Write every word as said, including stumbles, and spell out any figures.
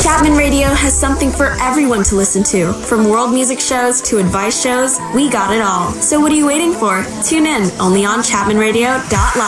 Chapman Radio has something for everyone to listen to. From world music shows to advice shows, we got it all. So what are you waiting for? Tune in only on chapman radio dot live.